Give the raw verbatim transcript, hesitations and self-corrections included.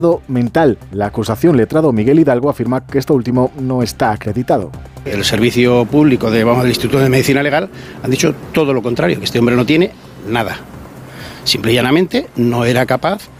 mental. La acusación, letrado Miguel Hidalgo, afirma que esto último no está acreditado. El servicio público de, vamos, del Instituto de Medicina Legal han dicho todo lo contrario, que este hombre no tiene nada. Simple y llanamente no era capaz